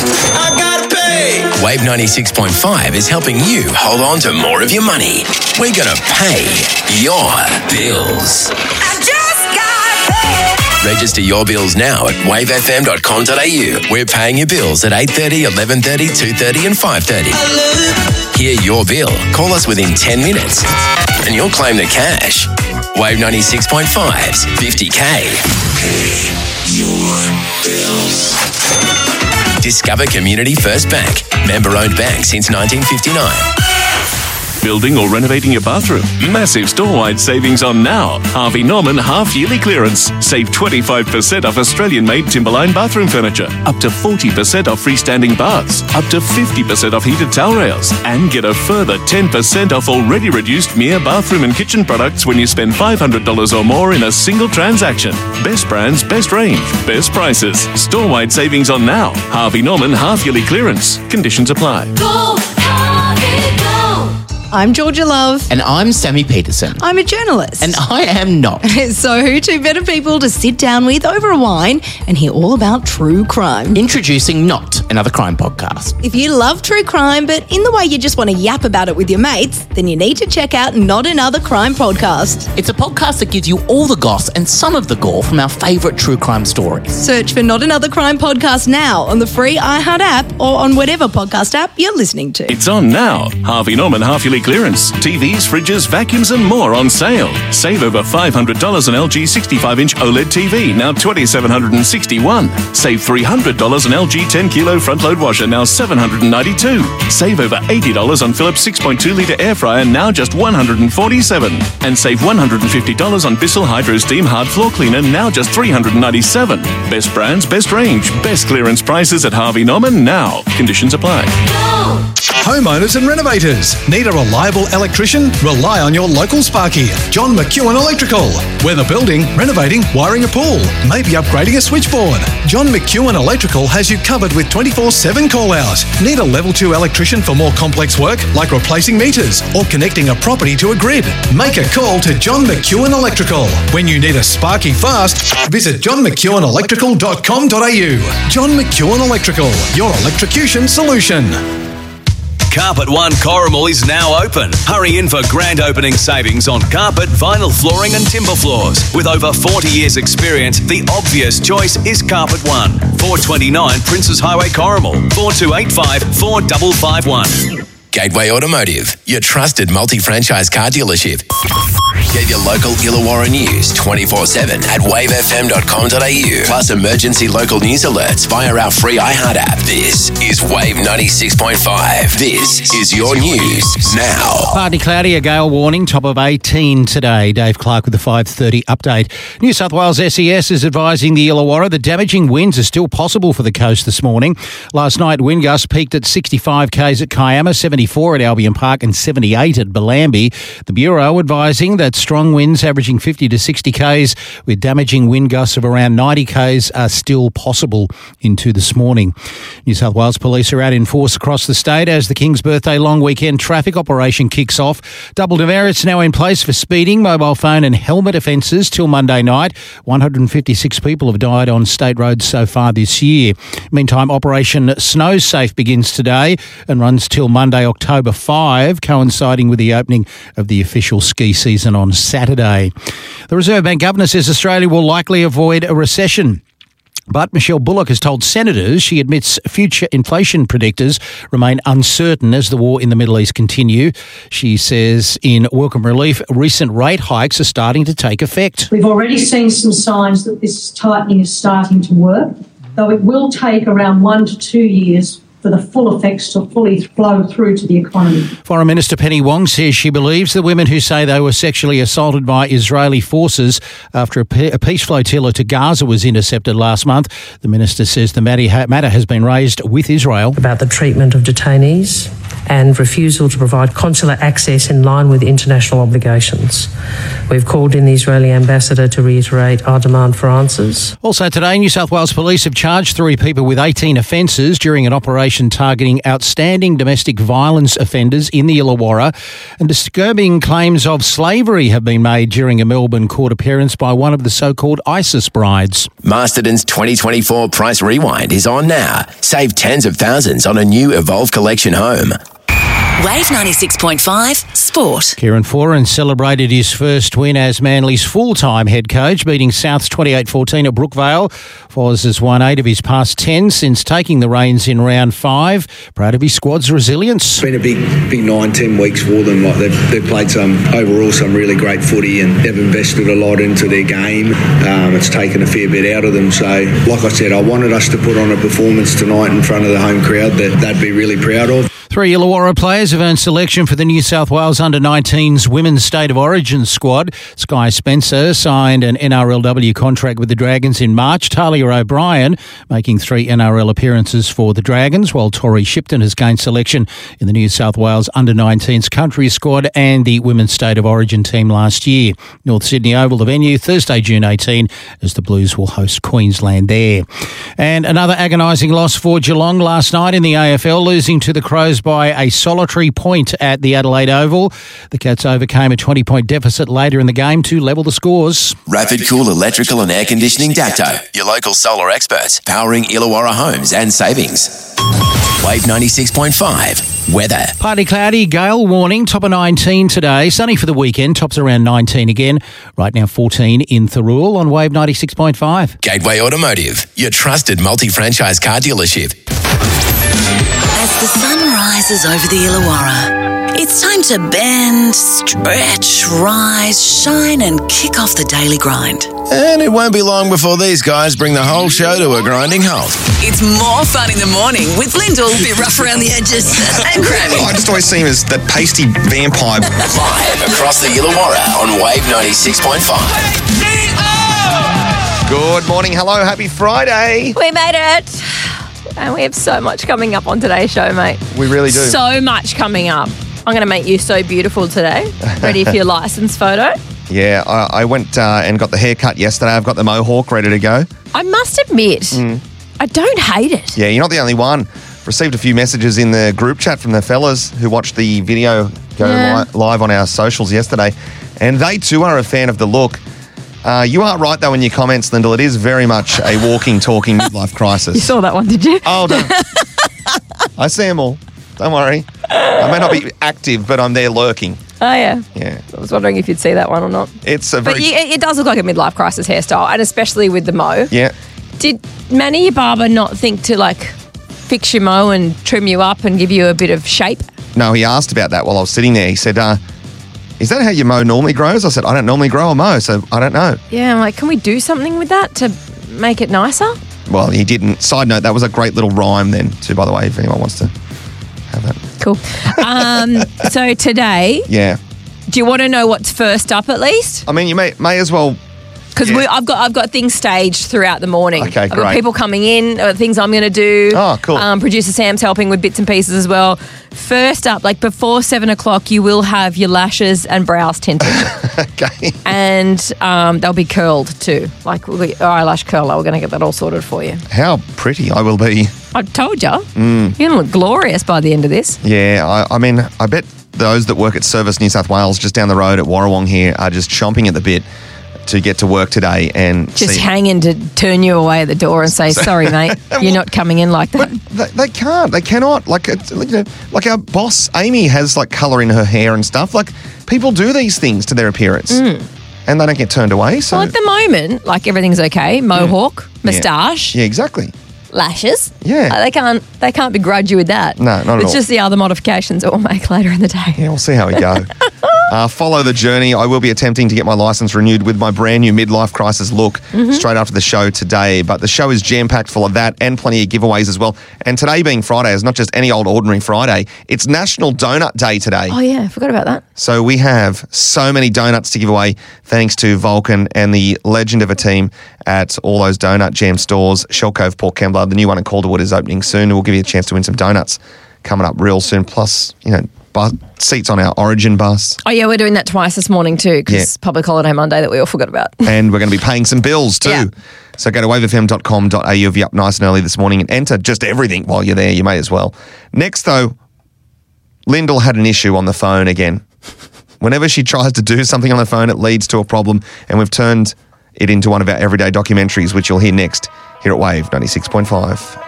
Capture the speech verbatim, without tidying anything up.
I gotta pay. Wave ninety-six point five is helping you hold on to more of your money. We're going to pay your bills. I just gotta pay. Register your bills now at wave f m dot com dot a u. We're paying your bills at eight thirty, eleven thirty, two thirty and five thirty. Hear your bill. Call us within ten minutes and you'll claim the cash. Wave ninety-six point five's fifty K. Your bills. Discover Community First Bank. Member-owned bank since nineteen fifty-nine. Building or renovating your bathroom? Massive store-wide savings on now. Harvey Norman half-yearly clearance. Save twenty-five percent off Australian-made Timberline bathroom furniture. Up to forty percent off freestanding baths. Up to fifty percent off heated towel rails. And get a further ten percent off already reduced Mia bathroom and kitchen products when you spend five hundred dollars or more in a single transaction. Best brands, best range, best prices. Store-wide savings on now. Harvey Norman half-yearly clearance. Conditions apply. Go, Harvey, go. I'm Georgia Love. And I'm Sammy Peterson. I'm a journalist. And I am not. So who two better people to sit down with over a wine and hear all about true crime? Introducing Not, another crime podcast. If you love true crime, but in the way you just want to yap about it with your mates, then you need to check out Not Another Crime Podcast. It's a podcast that gives you all the goss and some of the gore from our favourite true crime stories. Search for Not Another Crime Podcast now on the free iHeart app or on whatever podcast app you're listening to. It's on now. Harvey Norman half-yearly clearance. T Vs, fridges, vacuums and more on sale. Save over five hundred dollars on L G sixty-five inch OLED T V, now two thousand seven hundred sixty-one dollars. Save three hundred dollars on L G ten kilo front-load washer, now seven hundred ninety-two dollars. Save over eighty dollars on Philips six point two litre air fryer, now just one hundred forty-seven dollars. And save one hundred fifty dollars on Bissell Hydro Steam Hard Floor Cleaner, now just three hundred ninety-seven dollars. Best brands, best range, best clearance prices at Harvey Norman now. Conditions apply. Go. Homeowners and renovators. Need a reliable electrician? Rely on your local Sparky, John McEwen Electrical. Whether building, renovating, wiring a pool, maybe upgrading a switchboard, John McEwen Electrical has you covered with twenty-four seven call-out. Need a level two electrician for more complex work like replacing meters or connecting a property to a grid? Make a call to John McEwen Electrical. When you need a Sparky fast, visit john mcewen electrical dot com dot a u. John McEwen Electrical, your electrocution solution. Carpet One Corrimal is now open. Hurry in for grand opening savings on carpet, vinyl flooring and timber floors. With over forty years experience, the obvious choice is Carpet One. four twenty-nine Princes Highway Corrimal, four two eight five, four five five one. Gateway Automotive, your trusted multi-franchise car dealership. Get your local Illawarra news twenty-four seven at wave f m dot com dot a u. Plus emergency local news alerts via our free iHeart app. This is Wave ninety-six point five. This is your news now. Partly cloudy, a gale warning, top of eighteen today. Dave Clark with the five thirty update. New South Wales S E S is advising the Illawarra that damaging winds are still possible for the coast this morning. Last night, wind gusts peaked at sixty-five k's at Kiama, seventy-four at Albion Park and seventy-eight at Bellambi. The Bureau advising that strong winds averaging fifty to sixty k's with damaging wind gusts of around ninety k's are still possible into this morning. New South Wales Police are out in force across the state as the King's Birthday long weekend traffic operation kicks off. Double demerits now in place for speeding, mobile phone and helmet offences till Monday night. one hundred fifty-six people have died on state roads so far this year. Meantime, Operation Snow Safe begins today and runs till Monday, October fifth, coinciding with the opening of the official ski season on Saturday. The Reserve Bank Governor says Australia will likely avoid a recession. But Michelle Bullock has told senators she admits future inflation predictors remain uncertain as the war in the Middle East continue. She says in Welcome Relief, recent rate hikes are starting to take effect. We've already seen some signs that this tightening is starting to work, though it will take around one to two years for the full effects to fully flow through to the economy. Foreign Minister Penny Wong says she believes the women who say they were sexually assaulted by Israeli forces after a peace flotilla to Gaza was intercepted last month. The minister says the matter has been raised with Israel. About the treatment of detainees and refusal to provide consular access in line with international obligations. We've called in the Israeli ambassador to reiterate our demand for answers. Also today, New South Wales Police have charged three people with eighteen offences during an operation targeting outstanding domestic violence offenders in the Illawarra, and disturbing claims of slavery have been made during a Melbourne court appearance by one of the so-called ISIS brides. Masterton's twenty twenty-four Price Rewind is on now. Save tens of thousands on a new Evolve Collection home. Wave ninety-six point five Sport. Kieran Foran celebrated his first win as Manly's full-time head coach, beating Souths twenty-eight fourteen at Brookvale. Foz has won eight of his past ten since taking the reins in round five. Proud of his squad's resilience. It's been a big, big nine, ten weeks for them. Like they've, they've played some overall some really great footy, and they've invested a lot into their game. Um, it's taken a fair bit out of them. So, like I said, I wanted us to put on a performance tonight in front of the home crowd that they'd be really proud of. Three Illawarra players have earned selection for the New South Wales under nineteens Women's State of Origin squad. Sky Spencer signed an N R L W contract with the Dragons in March. Talia O'Brien making three N R L appearances for the Dragons, while Tori Shipton has gained selection in the New South Wales under nineteens country squad and the Women's State of Origin team last year. North Sydney Oval, the venue, Thursday, June eighteenth, as the Blues will host Queensland there. And another agonising loss for Geelong last night in the A F L, losing to the Crows by a solitary point at the Adelaide Oval. The Cats overcame a twenty-point deficit later in the game to level the scores. Rapid Cool Electrical and Air Conditioning Dapto, your local solar experts, powering Illawarra homes and savings. Wave ninety-six point five. Weather. Partly cloudy, gale warning, top of nineteen today. Sunny for the weekend, tops around nineteen again. Right now fourteen in Thirroul on Wave ninety-six point five. Gateway Automotive, your trusted multi-franchise car dealership. As the sun rises over the Illawarra, it's time to bend, stretch, rise, shine and kick off the daily grind. And it won't be long before these guys bring the whole show to a grinding halt. It's more fun in the morning with Lyndall, a bit rough around the edges, and Grammy. I just always see him as that pasty vampire. Live across the Illawarra on Wave ninety-six point five. Good morning, hello, happy Friday. We made it. And we have so much coming up on today's show, mate. We really do. So much coming up. I'm going to make you so beautiful today. Ready for your license photo? Yeah, I, I went uh, and got the haircut yesterday. I've got the mohawk ready to go. I must admit, mm. I don't hate it. Yeah, you're not the only one. Received a few messages in the group chat from the fellas who watched the video go Yeah. li- live on our socials yesterday. And they too are a fan of the look. Uh, you are right, though, in your comments, Lyndall. It is very much a walking, talking midlife crisis. You saw that one, did you? Oh, don't. I see them all. Don't worry. I may not be active, but I'm there lurking. Oh, yeah. Yeah. I was wondering if you'd see that one or not. It's a But very... you, it does look like a midlife crisis hairstyle, and especially with the mow. Yeah. Did Manny, your barber, not think to, like, fix your mow and trim you up and give you a bit of shape? No, he asked about that while I was sitting there. He said, uh, is that how your mow normally grows? I said, I don't normally grow a mow, so I don't know. Yeah, I'm like, can we do something with that to make it nicer? Well, he didn't. Side note, that was a great little rhyme then, too, by the way, if anyone wants to have that. Cool. Um, so today, Yeah. do you want to know what's first up at least? I mean, you may may as well... Because Yeah. I've got I've got things staged throughout the morning. Okay, I've got great. people coming in, uh, things I'm going to do. Oh, cool. Um, Producer Sam's helping with bits and pieces as well. First up, like before seven o'clock, you will have your lashes and brows tinted. Okay. And um, they'll be curled too. Like we'll get our eyelash curler. We're going to get that all sorted for you. How pretty I will be. I told you. Mm. You're going to look glorious by the end of this. Yeah, I, I mean, I bet those that work at Service New South Wales just down the road at Warrawong here are just chomping at the bit to get to work today and Just see. hanging to turn you away at the door and say, sorry, mate, you're not coming in like that. They, they can't. They cannot. Like, it's, you know, like our boss Amy has like colour in her hair and stuff. Like, people do these things to their appearance, Mm. and they don't get turned away. So Well, at the moment, like everything's okay. Mohawk, moustache, yeah, exactly. lashes. Yeah. Uh, they can't they can't begrudge you with that. No, not at It's all. just the other modifications that we'll make later in the day. Yeah, we'll see how we go. Uh, follow the journey. I will be attempting to get my license renewed with my brand new midlife crisis look Mhm. straight after the show today. But the show is jam-packed full of that and plenty of giveaways as well. And today being Friday is not just any old ordinary Friday. It's National Donut Day today. Oh, yeah, I forgot about that. So we have so many donuts to give away thanks to Vulcan and the legend of a team at all those Donut Jam stores. Shell Cove, Port Kembla, the new one at Calderwood is opening soon. We'll give you a chance to win some donuts coming up real soon. Plus, you know, bus, seats on our Origin bus. Oh, yeah, we're doing that twice this morning too because Yeah. public holiday Monday that we all forgot about. And we're going to be paying some bills too. Yeah. So go to wave f m dot com dot a u if you're up nice and early this morning and enter just everything while you're there. You may as well. Next, though, Lyndall had an issue on the phone again. Whenever she tries to do something on the phone, it leads to a problem, and we've turned it into one of our everyday documentaries, which you'll hear next here at Wave ninety-six point five.